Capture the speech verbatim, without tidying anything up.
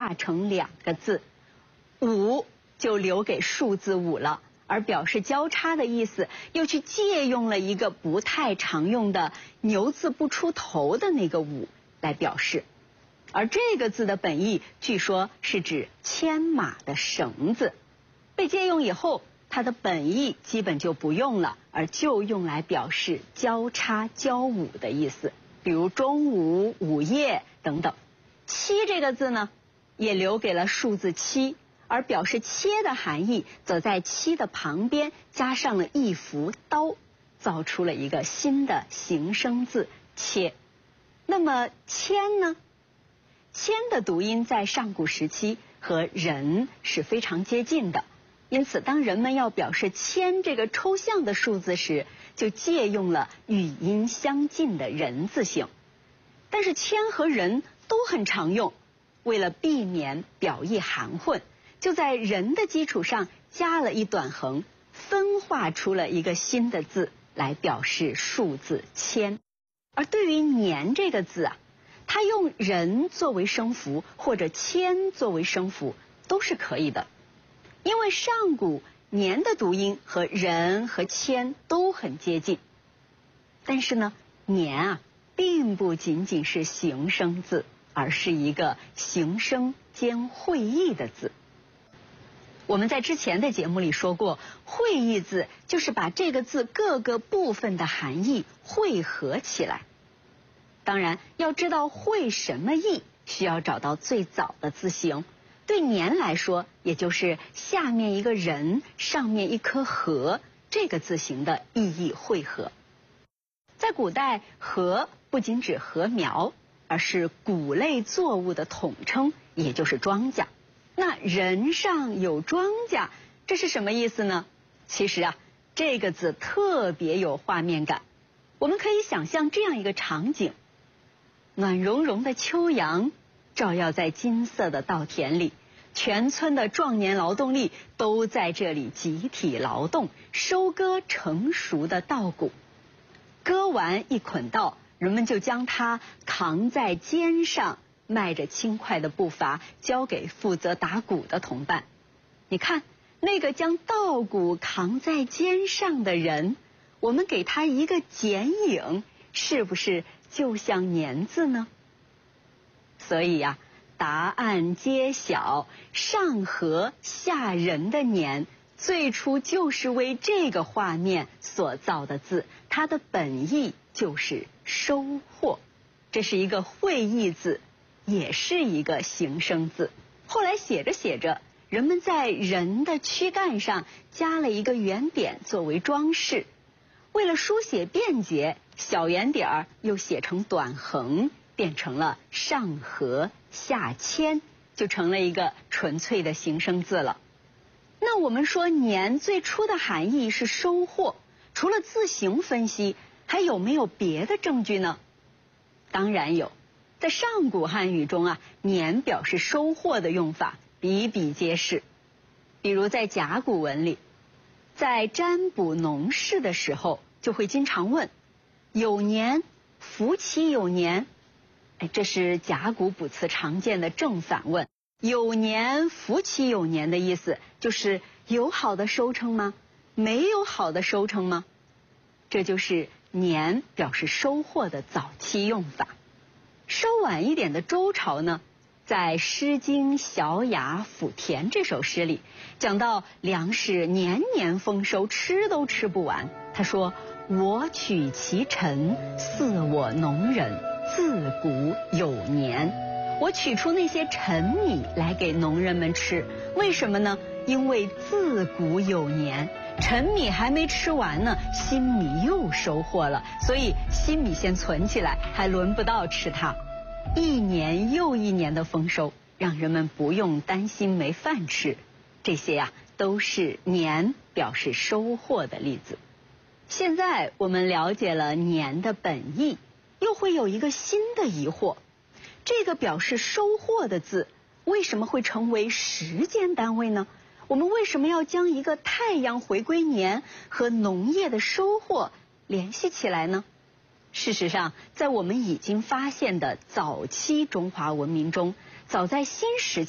化成两个字，五就留给数字五了，而表示交叉的意思又去借用了一个不太常用的牛字不出头的那个五来表示。而这个字的本意据说是指牵马的绳子，被借用以后，它的本意基本就不用了，而就用来表示交叉交舞的意思，比如中午、午夜等等。七这个字呢，也留给了数字七，而表示切的含义，则在七的旁边加上了一幅刀，造出了一个新的形声字切。那么牵呢？牵的读音在上古时期和人是非常接近的，因此当人们要表示千这个抽象的数字时，就借用了语音相近的人字形。但是千和人都很常用，为了避免表意含混，就在人的基础上加了一短横，分化出了一个新的字来表示数字千。而对于年这个字啊，它用人作为声符或者千作为声符都是可以的，因为上古年的读音和人和千都很接近。但是呢，年啊并不仅仅是形声字，而是一个形声兼会意的字。我们在之前的节目里说过，会意字就是把这个字各个部分的含义汇合起来。当然，要知道会什么意，需要找到最早的字形。对年来说，也就是下面一个人，上面一颗禾这个字形的意义汇合。在古代，禾不仅指禾苗，而是谷类作物的统称，也就是庄稼。那人上有庄稼，这是什么意思呢？其实啊，这个字特别有画面感。我们可以想象这样一个场景：暖融融的秋阳照耀在金色的稻田里，全村的壮年劳动力都在这里集体劳动，收割成熟的稻谷。割完一捆稻，人们就将它扛在肩上，迈着轻快的步伐交给负责打谷的同伴。你看，那个将稻谷扛在肩上的人，我们给他一个剪影，是不是就像年字呢？所以呀、啊，答案揭晓，上禾下人的年最初就是为这个画面所造的字，它的本意就是收获。这是一个会意字，也是一个形声字。后来写着写着，人们在人的躯干上加了一个圆点作为装饰。为了书写便捷，小圆点儿又写成短横，变成了上禾下千，就成了一个纯粹的形声字了。那我们说年最初的含义是收获，除了字形分析，还有没有别的证据呢？当然有。在上古汉语中啊，年表示收获的用法比比皆是。比如在甲骨文里，在占卜农事的时候，就会经常问有年，福其有年。哎，这是甲骨卜辞常见的正反问。有年，福其有年的意思就是有好的收成吗？没有好的收成吗？这就是年表示收获的早期用法。稍晚一点的周朝呢，在《诗经·小雅·抚田》这首诗里，讲到粮食年年丰收，吃都吃不完。他说：“我取其臣，饲我农人，自古有年。”我取出那些陈米来给农人们吃，为什么呢？因为自古有年，陈米还没吃完呢，新米又收获了，所以新米先存起来，还轮不到吃它。一年又一年的丰收，让人们不用担心没饭吃。这些呀、啊，都是年表示收获的例子。现在我们了解了年的本意，又会有一个新的疑惑。这个表示收获的字为什么会成为时间单位呢？我们为什么要将一个太阳回归年和农业的收获联系起来呢？事实上，在我们已经发现的早期中华文明中，早在新石器